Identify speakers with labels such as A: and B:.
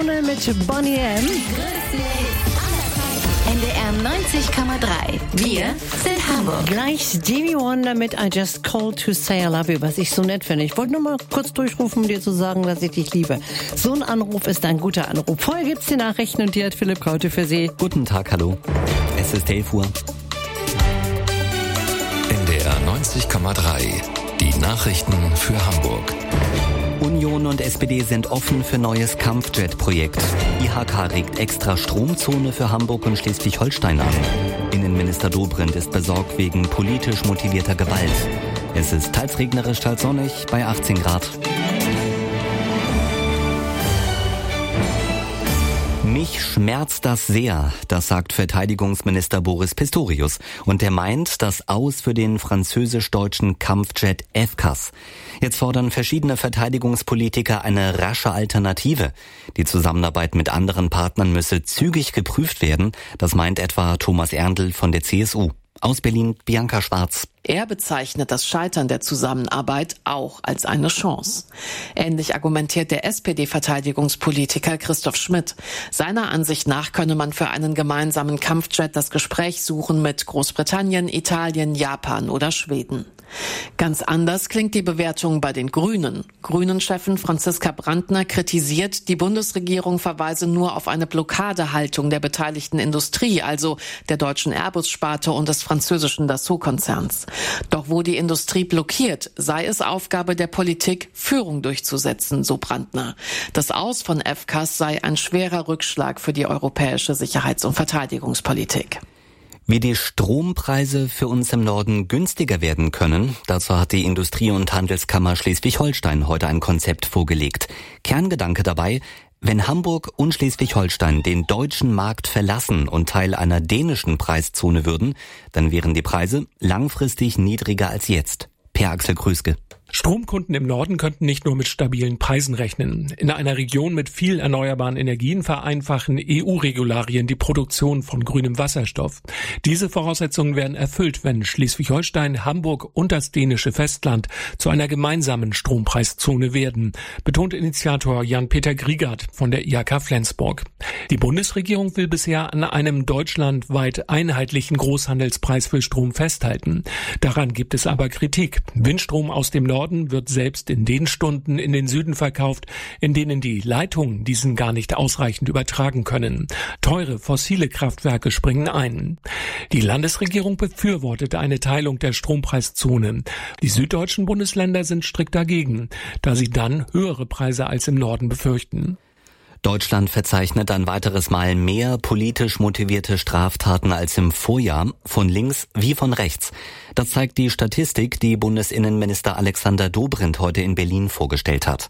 A: Wonder mit Bonnie M.
B: NDR 90,3. Wir sind Hamburg.
A: Gleich Stevie Wonder mit I Just Called to Say I Love You, was ich so nett finde. Ich wollte nur mal kurz durchrufen, um dir zu sagen, dass ich dich liebe. So ein Anruf ist ein guter Anruf. Vorher gibt's die Nachrichten und die hat Philipp Kaute für Sie.
C: Guten Tag, hallo. Es ist 11 Uhr.
D: NDR 90,3. Die Nachrichten für Hamburg.
C: Union und SPD sind offen für neues Kampfjet-Projekt. IHK regt extra Stromzone für Hamburg und Schleswig-Holstein an. Innenminister Dobrindt ist besorgt wegen politisch motivierter Gewalt. Es ist teils regnerisch, teils sonnig bei 18 Grad. Mich schmerzt das sehr, das sagt Verteidigungsminister Boris Pistorius. Und er meint das Aus für den französisch-deutschen Kampfjet FCAS. Jetzt fordern verschiedene Verteidigungspolitiker eine rasche Alternative. Die Zusammenarbeit mit anderen Partnern müsse zügig geprüft werden. Das meint etwa Thomas Erndl von der CSU. Aus Berlin, Bianca Schwarz.
E: Er bezeichnet das Scheitern der Zusammenarbeit auch als eine Chance. Ähnlich argumentiert der SPD-Verteidigungspolitiker Christoph Schmidt. Seiner Ansicht nach könne man für einen gemeinsamen Kampfjet das Gespräch suchen mit Großbritannien, Italien, Japan oder Schweden. Ganz anders klingt die Bewertung bei den Grünen. Grünen-Chefin Franziska Brandner kritisiert, die Bundesregierung verweise nur auf eine Blockadehaltung der beteiligten Industrie, also der deutschen Airbus-Sparte und des französischen Dassault-Konzerns. Doch wo die Industrie blockiert, sei es Aufgabe der Politik, Führung durchzusetzen, so Brandner. Das Aus von FCAS sei ein schwerer Rückschlag für die europäische Sicherheits- und Verteidigungspolitik.
C: Wie die Strompreise für uns im Norden günstiger werden können, dazu hat die Industrie- und Handelskammer Schleswig-Holstein heute ein Konzept vorgelegt. Kerngedanke dabei: Wenn Hamburg und Schleswig-Holstein den deutschen Markt verlassen und Teil einer dänischen Preiszone würden, dann wären die Preise langfristig niedriger als jetzt. Per Axel Krüske.
F: Stromkunden im Norden könnten nicht nur mit stabilen Preisen rechnen. In einer Region mit viel erneuerbaren Energien vereinfachen EU-Regularien die Produktion von grünem Wasserstoff. Diese Voraussetzungen werden erfüllt, wenn Schleswig-Holstein, Hamburg und das dänische Festland zu einer gemeinsamen Strompreiszone werden, betont Initiator Jan-Peter Griegert von der IHK Flensburg. Die Bundesregierung will bisher an einem deutschlandweit einheitlichen Großhandelspreis für Strom festhalten. Daran gibt es aber Kritik. Windstrom aus dem Norden wird selbst in den Stunden in den Süden verkauft, in denen die Leitungen diesen gar nicht ausreichend übertragen können. Teure fossile Kraftwerke springen ein. Die Landesregierung befürwortet eine Teilung der Strompreiszone. Die süddeutschen Bundesländer sind strikt dagegen, da sie dann höhere Preise als im Norden befürchten.
C: Deutschland verzeichnet ein weiteres Mal mehr politisch motivierte Straftaten als im Vorjahr, von links wie von rechts. Das zeigt die Statistik, die Bundesinnenminister Alexander Dobrindt heute in Berlin vorgestellt hat.